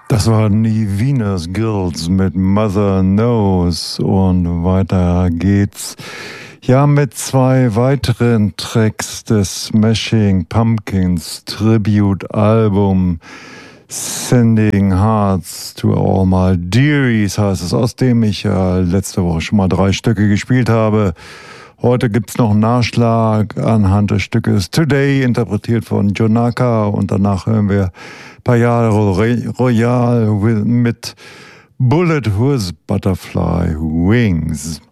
Das waren die Venus Girls mit Mother Knows und weiter geht's. Ja, mit zwei weiteren Tracks des Smashing Pumpkins Tribute-Album Sending Hearts to All My Dearies heißt es, aus dem ich letzte Woche schon mal 3 Stücke gespielt habe. Heute gibt's noch einen Nachschlag anhand des Stückes Today, interpretiert von Jonaka, und danach hören wir Payal Royal mit Bullet with Butterfly Wings.